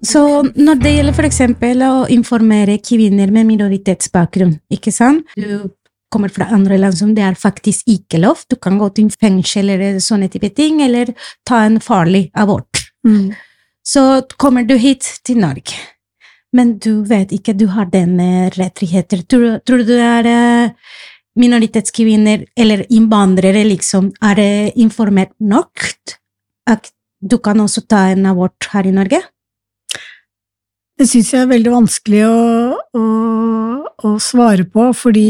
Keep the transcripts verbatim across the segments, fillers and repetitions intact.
Så når det gjelder for eksempel å informere kvinner med minoritetsbakgrunn, ikke sant? Du kommer fra andre land som det er faktisk ikke lov. Du kan gå til fengsel eller sånne type ting, eller ta en farlig abort. Mm. Så kommer du hit til Norge, men du vet ikke du har denne rettigheter. Tror, tror du det er uh, minoritetskvinner eller innvandrere liksom, er det informert nok at du kan også ta en abort her i Norge? Det synes jeg er veldig vanskelig å, å, å svare på, fordi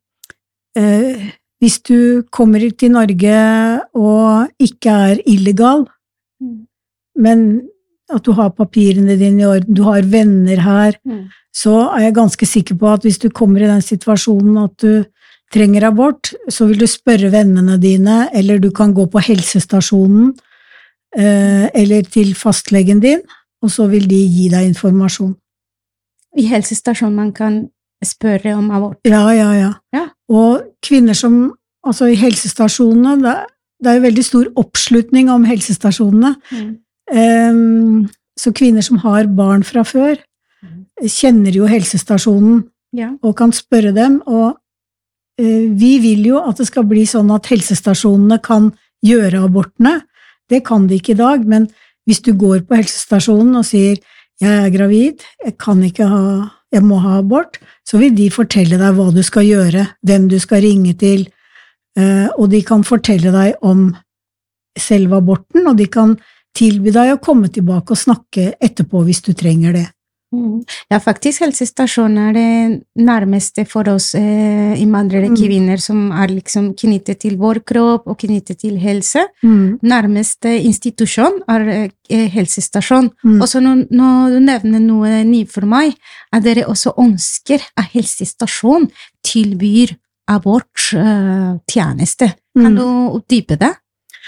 eh, hvis du kommer til Norge og ikke er illegal, mm. men at du har papirene dine i orden, du har venner her, mm. så er jeg ganske sikker på at hvis du kommer i den situasjonen at du trenger abort, så vil du spørre vennene dine, eller du kan gå på helsestasjonen, eh, eller til fastlegen din, og så vil de gi deg informasjon. I helsestasjonen man kan spørre om abort? Ja, ja, ja. ja. Og kvinner som, altså i helsestasjonene, det, det er jo veldig stor oppslutning om helsestasjonene. Mm. Um, så kvinner som har barn fra før, mm. kjenner jo helsestasjonen ja. og kan spørre dem, og uh, vi vil jo at det skal bli sånn at helsestasjonene kan gjøre abortene. Det kan de ikke i dag, men hvis du går på helsestasjonen og sier, jeg er gravid, jeg kan ikke ha, jeg må ha abort, så vil de fortelle deg hva du skal gjøre, hvem du skal ringe til, og de kan fortelle deg om selve aborten, og de kan tilby deg å komme tilbake og snakke etterpå hvis du trenger det. Mm. Ja, faktisk helsestasjonen er det nærmeste for oss eh, innvandrere mm. kvinner som er liksom knyttet til vår kropp og knyttet til helse. Mm. Nærmeste institusjon er eh, helsestasjon. Mm. Og så når, når du nevner noe nytt for meg, at dere også ønsker at helsestasjon tilbyr abort eh, tjeneste. Kan mm. du utdype det?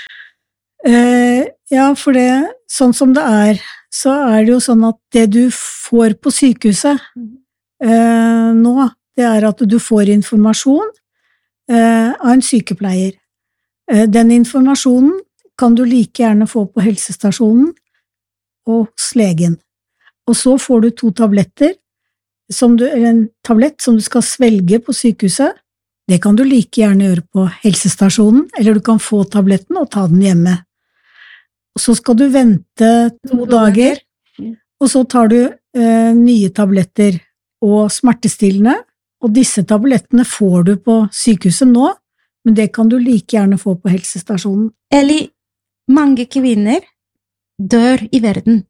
Eh, ja, for det, sånn som det er, så er det jo sånn at det du får på sykehuset eh, nå, det er at du får informasjon eh, av en sykepleier. Eh, den informasjonen kan du like gjerne få på helsestasjonen og hos legen. Og så får du to tabletter, som du, eller en tablett som du skal svelge på sykehuset. Det kan du like gjerne gjøre på helsestasjonen, eller du kan få tabletten og ta den hjemme. Og så skal du vente to dager, og så tar du eh, nye tabletter og smertestillende, og disse tablettene får du på sykehuset nå, men det kan du like gjerne få på helsestasjonen. Eller mange kvinner dør i verden.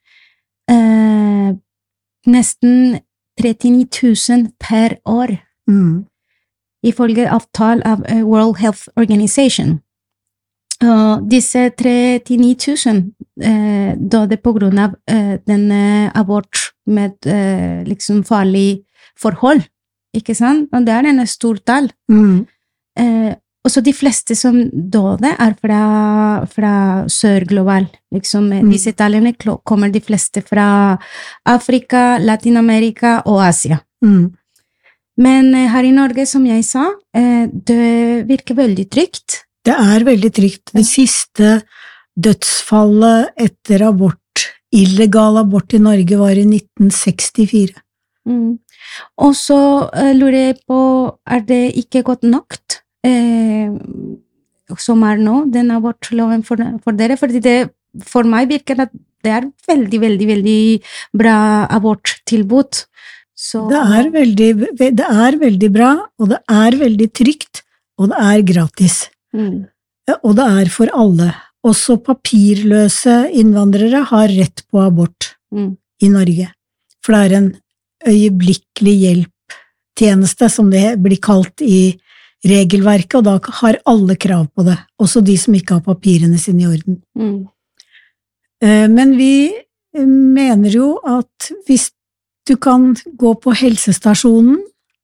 Eh, nesten trettini tusen per år, mm. ifølge avtale av World Health Organization. Uh, disse trettini tusen uh, døde på grunn av uh, denne abort med uh, liksom farlig forhold, ikke sant? Og det er en stor tall. Mm. Uh, og så de fleste som døde er fra, fra sør-global. Liksom, mm. Disse tallene kommer de fleste fra Afrika, Latin-Amerika og Asia. Mm. Men uh, her i Norge, som jeg sa, uh, det virker veldig trygt. Det er veldig trygt. Det siste dødsfallet etter abort, illegal abort i Norge, var i nitten sekstifire. Mm. Og så uh, lurer jeg på, er det ikke godt nok eh, som er nå, den abortloven for, for dere? Fordi det, for meg virker at det er veldig, veldig, veldig bra aborttilbud. Så... Det er veldig, det er veldig bra, og det er veldig trygt, og det er gratis. Mm. Og det er for alle. Også papirløse innvandrere har rett på abort mm. i Norge. For det er en øyeblikkelig hjelptjeneste, som det blir kalt i regelverket, og da har alle krav på det, også de som ikke har papirene sine i orden. Mm. Men vi mener jo at hvis du kan gå på helsestasjonen,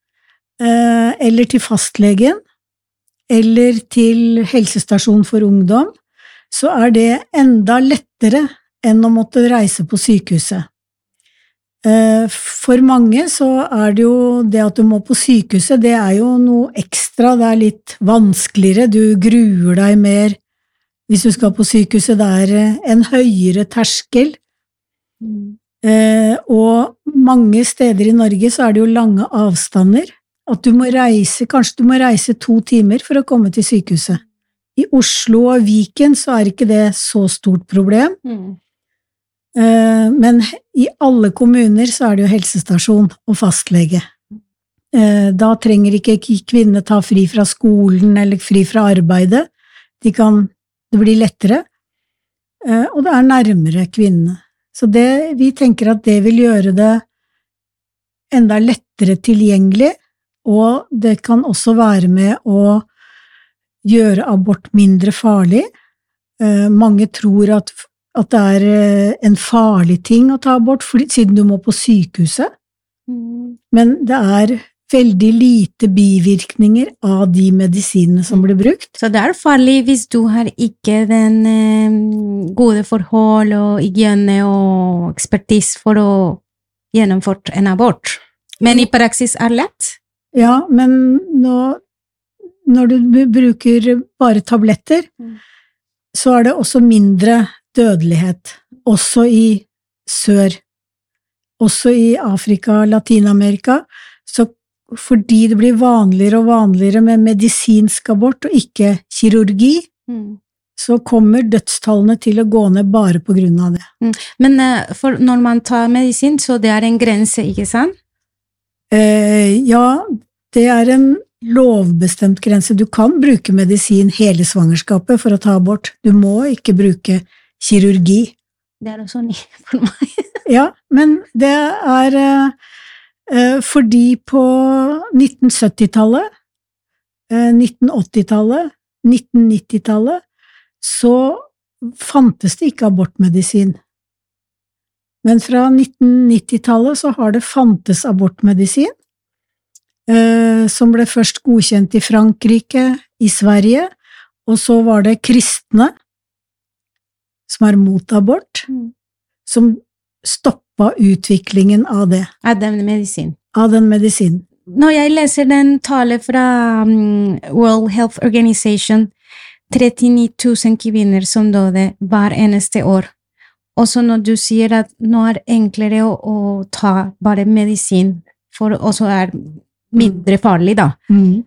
eller til fastlegen, eller til helsestasjon for ungdom, så er det enda lettere enn å måtte reise på sykehuset. For mange så er det jo det at du må på sykehuset, det er jo noe ekstra, det er litt vanskeligere, du gruer deg mer hvis du skal på sykehuset, det er en høyere terskel. Eh, og mange steder i Norge så er det jo lange avstander, at du må reise, kanskje du må reise to timer for å komme til sykehuset. I Oslo og Viken så er ikke det så stort problem, Mm. eh, men i alle kommuner så er det jo helsestasjon og fastlege. Eh, da trenger ikke kvinner ta fri fra skolen eller fri fra arbeidet, de kan, det blir lettere, eh, og det er nærmere kvinnene. Så det, vi tenker at det vil gjøre det enda lettere tilgjengelig, og det kan også være med å gjøre abort mindre farlig. Eh, mange tror at, at det er eh, en farlig ting å ta abort, fordi, siden du må på sykehuset, Mm. men det er veldig lite bivirkninger av de medisinene som blir brukt. Så det er farlig hvis du har ikke den eh, gode forhold og hygiene og ekspertis for å gjennomføre en abort. Men i praksis er lett. Ja, men nå, når du b- bruker bare tabletter, Mm. så er det også mindre dødelighet, også i sør, også i Afrika, Latinamerika, så fordi det blir vanligere og vanligere med medisinsk abort og ikke kirurgi, Mm. så kommer dødstallene til å gå ned bare på grunn av det. Men eh, for når man tar medisin, så det er en grense, ikke sant? Eh, ja, det er en lovbestemt grense. Du kan bruke medisin hele svangerskapet for å ta abort. Du må ikke bruke kirurgi. Det er også ny for meg. Ja, men det er eh, eh, fordi på nitten syttitallet, eh, nitten åttitallet, nitten nittitallet, så fantes det ikke abortmedisin. Men fra nitten nittitallet så har det fantes abortmedisin, eh, som ble først godkjent i Frankrike, i Sverige, og så var det kristne, som er mot abort, Mm. som stoppa utviklingen av det, Av den medisin. av den medisinen. Når jeg leser den tale fra um, World Health Organization, trettini tusen kvinner som døde hver eneste år. Også når du sier at nå er det enklere å, å ta bare medisin, for også er mindre farlig da. Mm.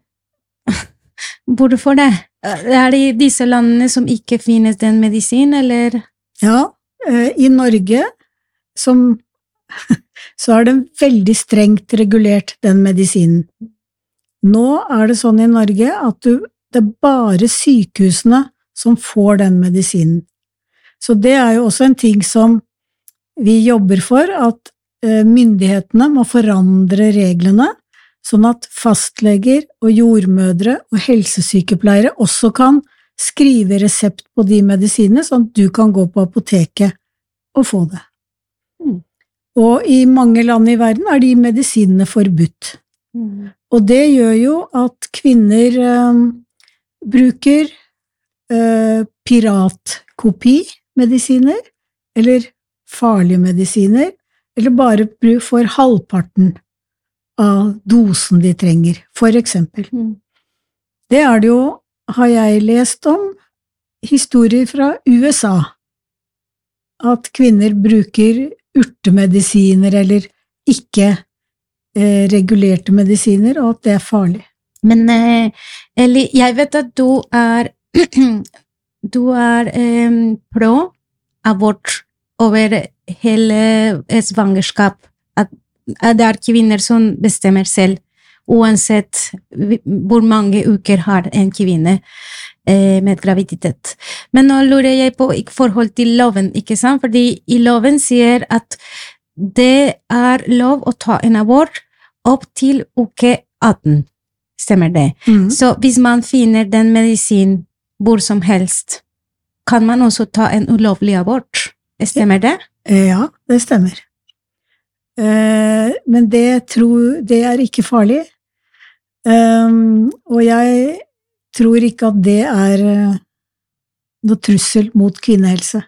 Hvorfor det? Er det i disse landene som ikke finnes den medisin, eller? Ja, eh, i Norge som, så er det veldig strengt regulert den medisinen. Nå er det sånn i Norge at du, det er bare sykehusene som får den medisinen. Så det er jo også en ting som vi jobber for, at eh, myndighetene må forandre reglene, sånn at fastleger og jordmødre og helsesykepleiere også kan skrive resept på de medisinene, sånn at du kan gå på apoteket og få det. Mm. Og i mange land i verden er de medisinene forbudt. Mm. Og det gjør jo at kvinner eh, bruker eh, piratkopimedisiner, eller farlige medisiner, eller bare bruk for halvparten av dosen de trenger, for eksempel. Mm. Det er det jo, har jeg lest om, historier fra U S A, at kvinner bruker urtemedisiner eller ikke eh, regulerte medisiner, og at det er farlig. Men eh, Eli, jeg vet at du er du er eh, pro abort over hele svangerskap, at, at det er kvinner som bestemmer selv, uansett hvor mange uker har en kvinne eh, med graviditet. Men nå lurer jeg på i forhold til loven, ikke sant? Fordi i loven sier at det er lov å ta en abort opp til uke atten. Stemmer det? Mm. Så hvis man finner den medisin hvor som helst, kan man også ta en ulovlig abort. Stemmer det? Ja, det stemmer. Eh, men det, tror, det er ikke farlig. Um, og jeg tror ikke at det er uh, noe trussel mot kvinnehelse.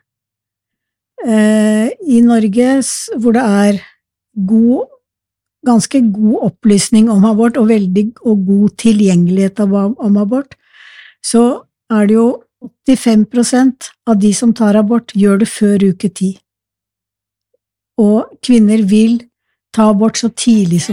Eh, I Norge, hvor det er god, ganske god opplysning om abort, og veldig og god tilgjengelighet av, om abort, så er det jo åttifem prosent av de som tar abort, gjør det før uke ti. og kvinner vil ta abort så tidlig som